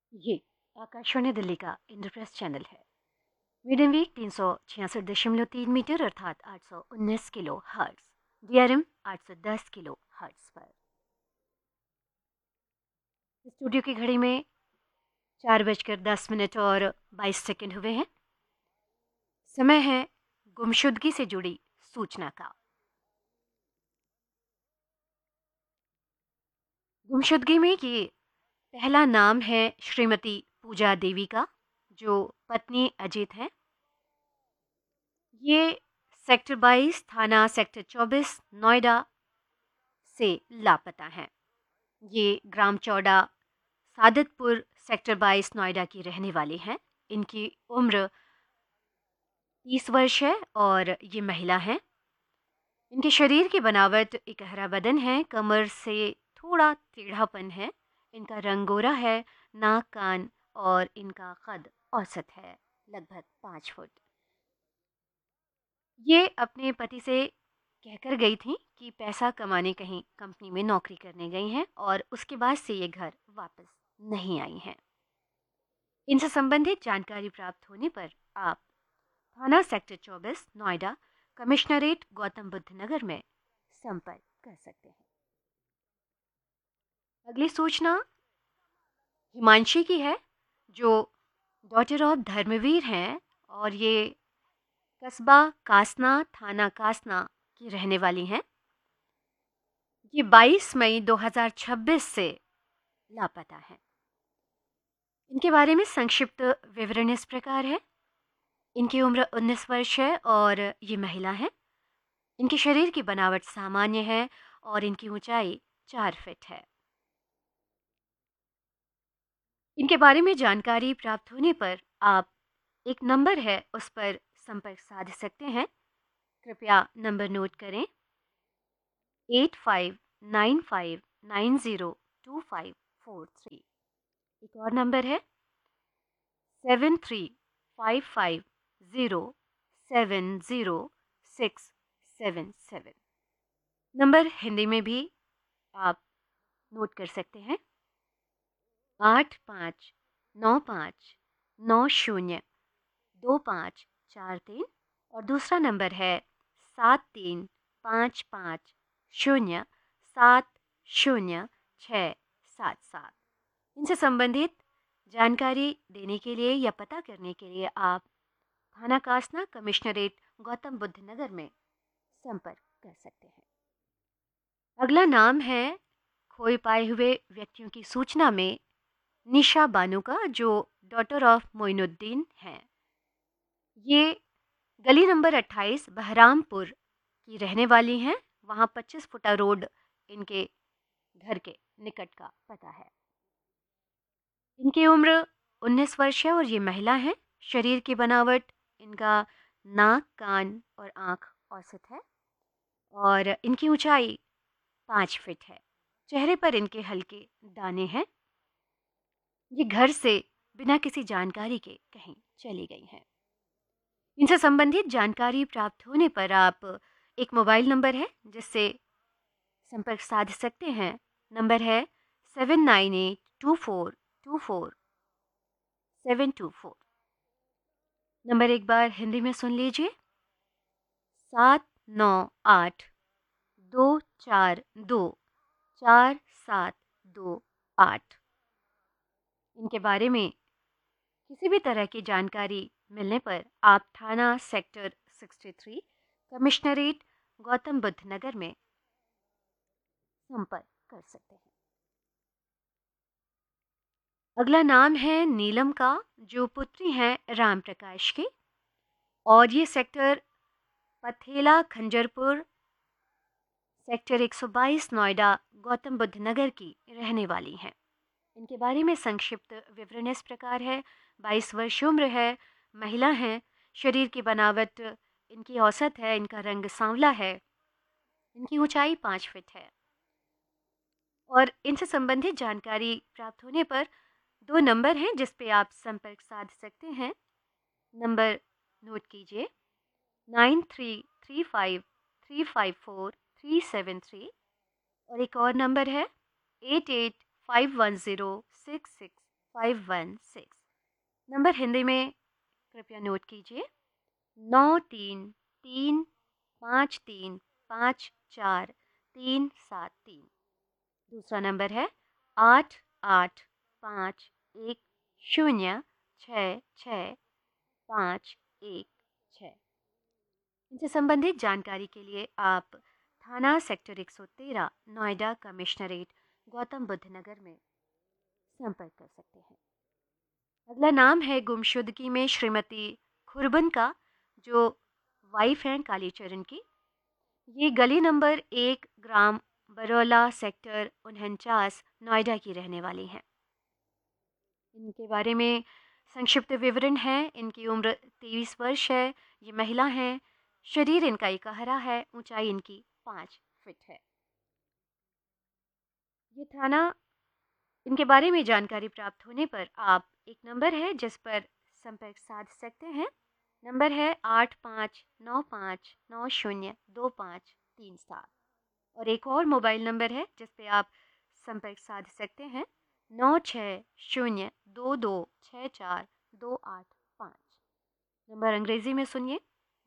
ये आकाशवाणी दिल्ली का इंद्रप्रस्थ चैनल है। मीडियम वेव 366.3 मीटर अर्थात 819 kilo hertz, DRM 810 kilo hertz पर। स्टूडियो की घड़ी में 4:10 और 22 सेकंड हुए हैं। समय है गुमशुदगी से जुड़ी सूचना का। गुमशुदगी में ये पहला नाम है श्रीमती पूजा देवी का, जो पत्नी अजीत हैं। ये सेक्टर 22 थाना सेक्टर 24 नोएडा से लापता हैं। ये ग्राम चौड़ा सादतपुर सेक्टर 22 नोएडा की रहने वाली हैं। इनकी उम्र 30 वर्ष है और ये महिला हैं। इनके शरीर की बनावट इकहरा बदन है, कमर से थोड़ा टेढ़ापन है। इनका रंग गोरा है, नाक कान और इनका कद औसत है, लगभग 5 फुट। ये अपने पति से कहकर गई थी कि पैसा कमाने कहीं कंपनी में नौकरी करने गई हैं और उसके बाद से ये घर वापस नहीं आई हैं। इनसे संबंधित जानकारी प्राप्त होने पर आप थाना सेक्टर 24 नोएडा कमिश्नरेट गौतम बुद्ध नगर में संपर्क कर सकते हैं। अगली सूचना हिमांशी की है, जो डॉटर ऑफ धर्मवीर हैं और ये कस्बा कासना थाना कासना की रहने वाली हैं। ये 22 मई 2026 से लापता है। इनके बारे में संक्षिप्त विवरण इस प्रकार है। इनकी उम्र 19 वर्ष है और ये महिला है। इनके शरीर की बनावट सामान्य है और इनकी ऊंचाई 4 फीट है। इनके बारे में जानकारी प्राप्त होने पर आप एक नंबर है उस पर संपर्क साध सकते हैं। कृपया नंबर नोट करें, 8595902543। एक और नंबर है 7355070677। नंबर हिंदी में भी आप नोट कर सकते हैं, 8595902543। और दूसरा नंबर है 7355070677। इनसे संबंधित जानकारी देने के लिए या पता करने के लिए आप थाना कासना कमिश्नरेट गौतम बुद्ध नगर में संपर्क कर सकते हैं। अगला नाम है खोए पाए हुए व्यक्तियों की सूचना में निशा बानो का, जो डॉटर ऑफ मोइनुद्दीन हैं। ये गली नंबर 28 बहरामपुर की रहने वाली हैं। वहाँ 25 फुटा रोड इनके घर के निकट का पता है। इनकी उम्र 19 वर्ष है और ये महिला हैं। शरीर की बनावट इनका नाक कान और आँख औसत है और इनकी ऊंचाई 5 फीट है। चेहरे पर इनके हल्के दाने हैं। ये घर से बिना किसी जानकारी के कहीं चली गई हैं। इनसे संबंधित जानकारी प्राप्त होने पर आप एक मोबाइल नंबर है जिससे संपर्क साध सकते हैं। नंबर है 7982424724। नंबर एक बार हिंदी में सुन लीजिए, 7982424728। इनके बारे में किसी भी तरह की जानकारी मिलने पर आप थाना सेक्टर 63 कमिश्नरेट गौतम बुद्ध नगर में संपर्क कर सकते हैं। अगला नाम है नीलम का, जो पुत्री हैं राम प्रकाश की, और ये सेक्टर पथेला खंजरपुर सेक्टर 122 नोएडा गौतम बुद्ध नगर की रहने वाली हैं। इनके बारे में संक्षिप्त विवरण इस प्रकार है, 22 वर्ष उम्र है, महिला हैं। शरीर की बनावट इनकी औसत है, इनका रंग सांवला है, इनकी ऊंचाई 5 फीट है। और इनसे संबंधित जानकारी प्राप्त होने पर 2 नंबर हैं जिस पे आप संपर्क साध सकते हैं। नंबर नोट कीजिए, 9335354373 और एक और नंबर है 8851066744। 516। नंबर हिंदी में कृपया नोट कीजिए, 9335354373। दूसरा नंबर है 8851066516। इनसे संबंधित जानकारी के लिए आप थाना सेक्टर 113 नोएडा कमिश्नरेट गौतम बुद्ध नगर में संपर्क कर सकते हैं। अगला नाम है गुमशुदगी में श्रीमती खुरबन का, जो वाइफ हैं कालीचरण की। ये गली नंबर 1 ग्राम बरौला सेक्टर 49 नोएडा की रहने वाली हैं। इनके बारे में संक्षिप्त विवरण है। इनकी उम्र 23 वर्ष है। ये महिला हैं। शरीर इनका इकहरा है। ऊंचाई इनकी 5 फीट है। ये थाना, इनके बारे में जानकारी प्राप्त होने पर आप एक नंबर है जिस पर संपर्क साध सकते हैं। नंबर है 8595902537। और एक और मोबाइल नंबर है जिस पे आप संपर्क साध सकते हैं, 9602264285। नंबर अंग्रेजी में सुनिए,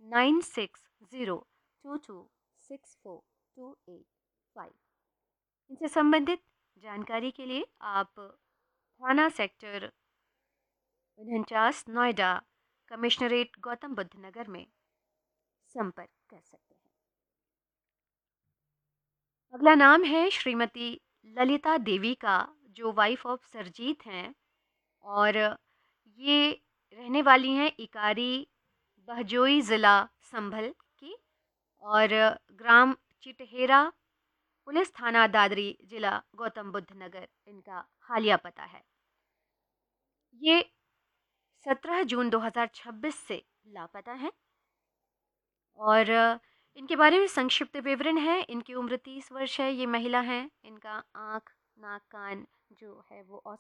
9602264285। इनसे संबंधित जानकारी के लिए आप थाना सेक्टर 49 नोएडा कमिश्नरेट गौतम बुद्ध नगर में संपर्क कर सकते हैं। अगला नाम है श्रीमती ललिता देवी का, जो वाइफ ऑफ सरजीत हैं और ये रहने वाली हैं इकारी बहजोई ज़िला संभल की, और ग्राम चिटहेरा, पुलिस थाना दादरी, जिला गौतम बुद्ध नगर इनका हालिया पता है। ये 17 जून 2026 से लापता हैं। और इनके बारे में संक्षिप्त विवरण है। इनकी उम्र 30 वर्ष है। ये महिला हैं। इनका आँख, नाक, कान जो है वो